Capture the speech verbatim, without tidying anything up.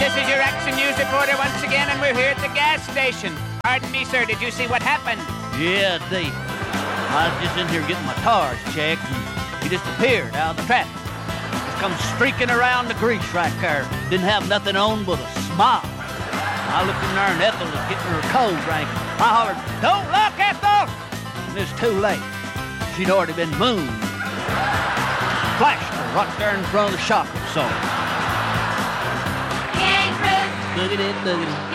this is your Action News reporter once again, and we're here at the gas station. Pardon me, sir, did you see what happened? Yeah, I did. I was just in here getting my tires checked, and he disappeared out of the traffic. Just come streaking around the grease right there. Didn't have nothing on but a smile. I looked in there, and Ethel was getting her cold drink. I hollered, "Don't look, Ethel!" And it's too late. She'd already been mooned. Flashed her right there in front of the shop, so. Gang Ruth. Look at it, look at it.